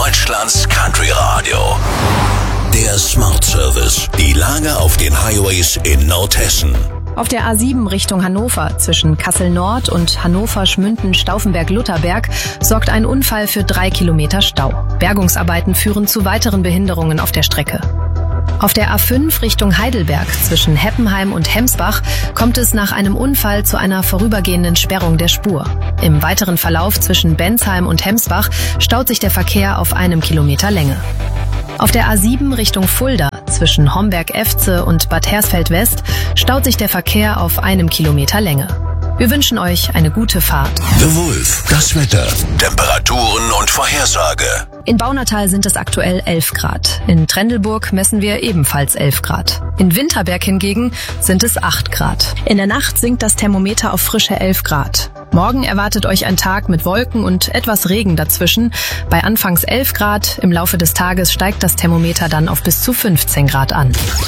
Deutschlands Country Radio. Der Smart Service. Die Lage auf den Highways in Nordhessen. Auf der A7 Richtung Hannover zwischen Kassel-Nord und Hannover-Schmünden-Stauffenberg-Lutherberg sorgt ein Unfall für 3 Kilometer Stau. Bergungsarbeiten führen zu weiteren Behinderungen auf der Strecke. Auf der A5 Richtung Heidelberg zwischen Heppenheim und Hemsbach kommt es nach einem Unfall zu einer vorübergehenden Sperrung der Spur. Im weiteren Verlauf zwischen Bensheim und Hemsbach staut sich der Verkehr auf 1 Kilometer Länge. Auf der A7 Richtung Fulda zwischen Homberg-Efze und Bad Hersfeld-West staut sich der Verkehr auf 1 Kilometer Länge. Wir wünschen euch eine gute Fahrt. The Wolf, das Wetter, Temperaturen und Vorhersage. In Baunatal sind es aktuell 11 Grad. In Trendelburg messen wir ebenfalls 11 Grad. In Winterberg hingegen sind es 8 Grad. In der Nacht sinkt das Thermometer auf frische 11 Grad. Morgen erwartet euch ein Tag mit Wolken und etwas Regen dazwischen. Bei anfangs 11 Grad, im Laufe des Tages steigt das Thermometer dann auf bis zu 15 Grad an.